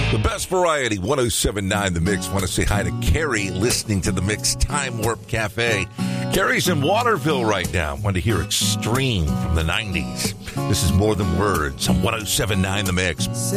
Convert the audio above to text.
The best variety, 107.9 The Mix. Want to say hi to Carrie listening to The Mix Time Warp Cafe. Carrie's in Waterville right now. Want to hear Extreme from the 90s. This is More Than Words on 107.9 The Mix.